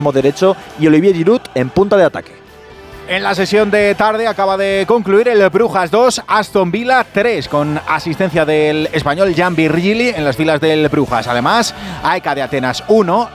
derecho y Olivier Giroud en punta de ataque. En la sesión de tarde acaba de concluir el Brujas 2, Aston Villa 3, con asistencia del español Jan Virgili en las filas del Brujas. Además, AEK de Atenas 1,